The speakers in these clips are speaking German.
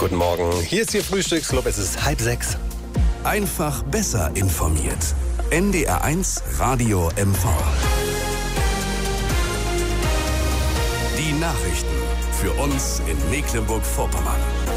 Guten Morgen, hier ist Ihr Frühstücksclub, es ist 5:30. Einfach besser informiert. NDR1 Radio MV. Die Nachrichten für uns in Mecklenburg-Vorpommern.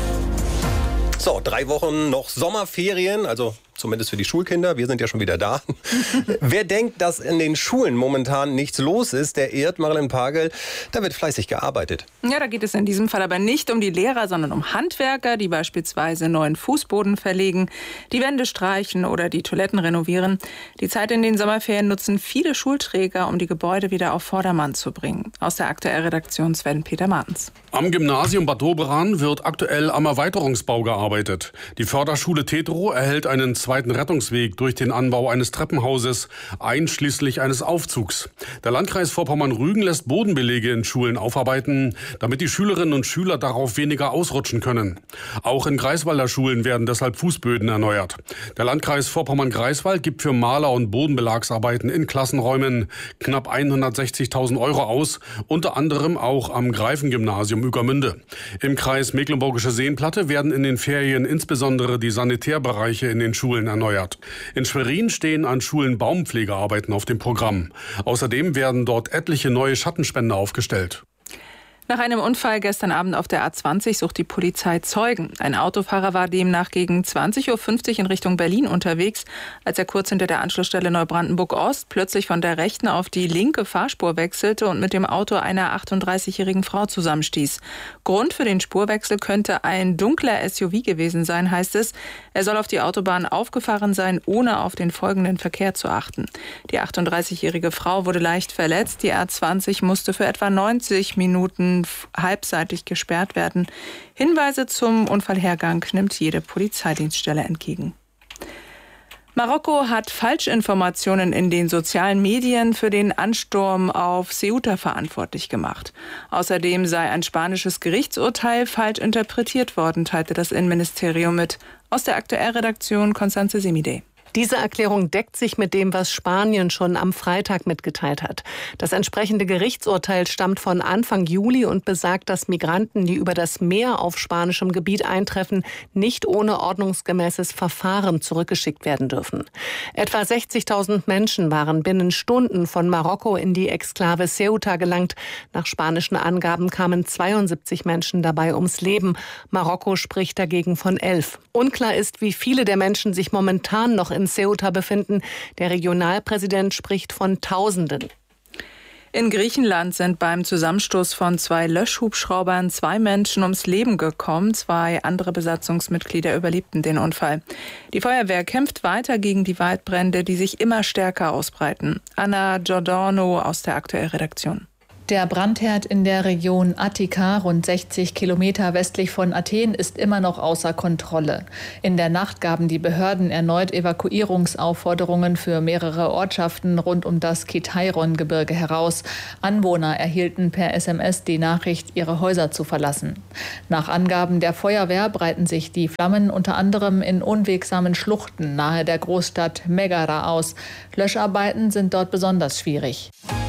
So, 3 Wochen noch Sommerferien, also zumindest für die Schulkinder. Wir sind ja schon wieder da. Wer denkt, dass in den Schulen momentan nichts los ist, der irrt. Marilyn Pagel, da wird fleißig gearbeitet. Ja, da geht es in diesem Fall aber nicht um die Lehrer, sondern um Handwerker, die beispielsweise neuen Fußboden verlegen, die Wände streichen oder die Toiletten renovieren. Die Zeit in den Sommerferien nutzen viele Schulträger, um die Gebäude wieder auf Vordermann zu bringen. Aus der Aktuell-Redaktion Sven Peter Martens. Am Gymnasium Bad Doberan wird aktuell am Erweiterungsbau gearbeitet. Die Förderschule Tetro erhält einen zweiten Rettungsweg durch den Anbau eines Treppenhauses, einschließlich eines Aufzugs. Der Landkreis Vorpommern-Rügen lässt Bodenbelege in Schulen aufarbeiten, damit die Schülerinnen und Schüler darauf weniger ausrutschen können. Auch in Greifswalder Schulen werden deshalb Fußböden erneuert. Der Landkreis Vorpommern-Greifswald gibt für Maler- und Bodenbelagsarbeiten in Klassenräumen knapp 160.000 € aus, unter anderem auch am Greifengymnasium Ueckermünde. Im Kreis Mecklenburgische Seenplatte werden in den Ferien insbesondere die Sanitärbereiche in den Schulen erneuert. In Schwerin stehen an Schulen Baumpflegearbeiten auf dem Programm. Außerdem werden dort etliche neue Schattenspender aufgestellt. Nach einem Unfall gestern Abend auf der A20 sucht die Polizei Zeugen. Ein Autofahrer war demnach gegen 20.50 Uhr in Richtung Berlin unterwegs, als er kurz hinter der Anschlussstelle Neubrandenburg-Ost plötzlich von der rechten auf die linke Fahrspur wechselte und mit dem Auto einer 38-jährigen Frau zusammenstieß. Grund für den Spurwechsel könnte ein dunkler SUV gewesen sein, heißt es. Er soll auf die Autobahn aufgefahren sein, ohne auf den folgenden Verkehr zu achten. Die 38-jährige Frau wurde leicht verletzt. Die A20 musste für etwa 90 Minuten halbseitig gesperrt werden. Hinweise zum Unfallhergang nimmt jede Polizeidienststelle entgegen. Marokko hat Falschinformationen in den sozialen Medien für den Ansturm auf Ceuta verantwortlich gemacht. Außerdem sei ein spanisches Gerichtsurteil falsch interpretiert worden, teilte das Innenministerium mit. Aus der Aktuell-Redaktion Constanze Semidey. Diese Erklärung deckt sich mit dem, was Spanien schon am Freitag mitgeteilt hat. Das entsprechende Gerichtsurteil stammt von Anfang Juli und besagt, dass Migranten, die über das Meer auf spanischem Gebiet eintreffen, nicht ohne ordnungsgemäßes Verfahren zurückgeschickt werden dürfen. Etwa 60.000 Menschen waren binnen Stunden von Marokko in die Exklave Ceuta gelangt. Nach spanischen Angaben kamen 72 Menschen dabei ums Leben. Marokko spricht dagegen von 11. Unklar ist, wie viele der Menschen sich momentan noch in Ceuta befinden. Der Regionalpräsident spricht von Tausenden. In Griechenland sind beim Zusammenstoß von 2 Löschhubschraubern 2 Menschen ums Leben gekommen. 2 andere Besatzungsmitglieder überlebten den Unfall. Die Feuerwehr kämpft weiter gegen die Waldbrände, die sich immer stärker ausbreiten. Anna Giordano aus der Aktuell-Redaktion. Der Brandherd in der Region Attika, rund 60 Kilometer westlich von Athen, ist immer noch außer Kontrolle. In der Nacht gaben die Behörden erneut Evakuierungsaufforderungen für mehrere Ortschaften rund um das Kitairon-Gebirge heraus. Anwohner erhielten per SMS die Nachricht, ihre Häuser zu verlassen. Nach Angaben der Feuerwehr breiten sich die Flammen unter anderem in unwegsamen Schluchten nahe der Großstadt Megara aus. Löscharbeiten sind dort besonders schwierig.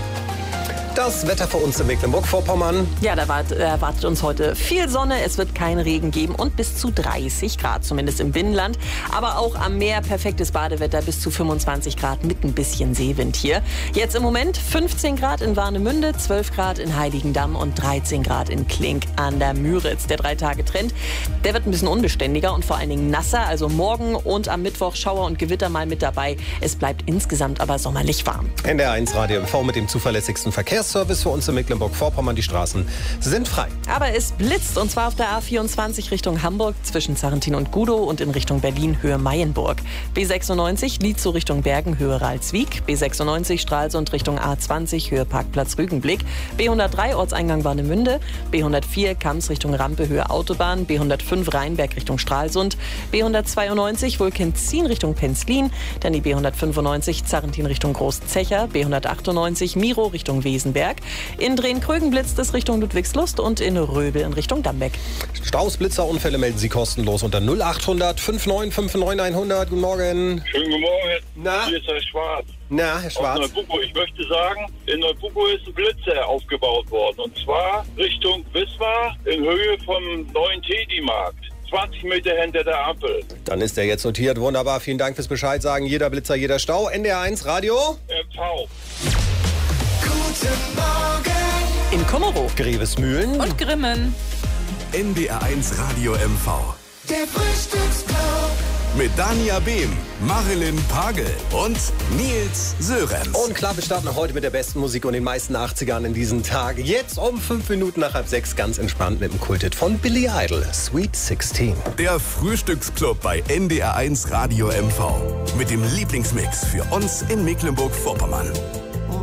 Das Wetter für uns in Mecklenburg-Vorpommern. Ja, da erwartet uns heute viel Sonne. Es wird keinen Regen geben und bis zu 30 Grad, zumindest im Binnenland. Aber auch am Meer perfektes Badewetter, bis zu 25 Grad mit ein bisschen Seewind hier. Jetzt im Moment 15 Grad in Warnemünde, 12 Grad in Heiligendamm und 13 Grad in Klink an der Müritz. Der 3-Tage-Trend, der wird ein bisschen unbeständiger und vor allen Dingen nasser. Also morgen und am Mittwoch Schauer und Gewitter mal mit dabei. Es bleibt insgesamt aber sommerlich warm. NDR1 Radio MV mit dem zuverlässigsten Verkehrsservice für uns in Mecklenburg-Vorpommern. Die Straßen sind frei. Aber es blitzt, und zwar auf der A24 Richtung Hamburg zwischen Sarrentin und Gudow und in Richtung Berlin Höhe Mayenburg. B96 Lietzow Richtung Bergen Höhe Ralswiek. B96 Stralsund Richtung A20 Höhe Parkplatz Rügenblick. B103 Ortseingang Warnemünde. B104 Kams Richtung Rampe Höhe Autobahn. B105 Rheinberg Richtung Stralsund. B192 Vulkenzin Richtung Penzlin. Dann die B195 Sarrentin Richtung Großzecher. B198 Miro Richtung Wesenberg. In Drehen-Krögen blitzt es Richtung Ludwigslust und in Röbel in Richtung Dambeck. Staus, Blitzer, Unfälle melden Sie kostenlos unter 0800 5959 100. Guten Morgen. Schönen guten Morgen. Na? Hier ist Herr Schwarz. Na, Herr Schwarz. Aus Neubuko. Ich möchte sagen, in Neubuko ist ein Blitzer aufgebaut worden. Und zwar Richtung Wismar in Höhe vom neuen Teddy-Markt. 20 Meter hinter der Ampel. Dann ist er jetzt notiert. Wunderbar. Vielen Dank fürs Bescheid sagen. Jeder Blitzer, jeder Stau. NDR1 Radio. MV. Guten Morgen. In Kummerow. Grevesmühlen. Und Grimmen. NDR1 Radio MV. Der Frühstücksclub. Mit Dania Behm, Marilyn Pagel und Nils Sörenz. Und klar, wir starten heute mit der besten Musik und den meisten 80ern in diesen Tag. Jetzt um 5 Minuten nach 5:30 ganz entspannt mit dem Kulthit von Billy Idol, Sweet 16. Der Frühstücksclub bei NDR1 Radio MV. Mit dem Lieblingsmix für uns in Mecklenburg-Vorpommern.